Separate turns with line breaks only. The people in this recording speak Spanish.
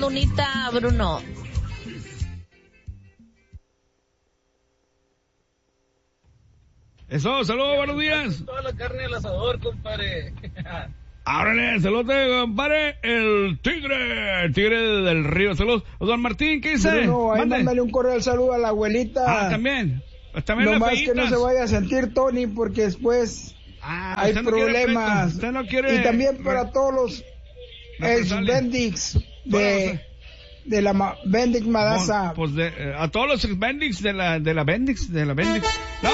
lunita, Bruno.
Eso, saludos, buenos días.
Toda la carne al asador, compadre.
Ábrale, saludos, compadre, el tigre del río. Saludos. Don Martín, ¿qué dice?
Bruno, ahí mándale un cordial saludo a la abuelita.
También.
No más que no se vaya a sentir Tony, porque después hay problemas.
Usted no quiere...
Y también para todos los ex-Bendix de la Bendix Madasa.
Pues a todos los ex-Bendix de la Bendix. No,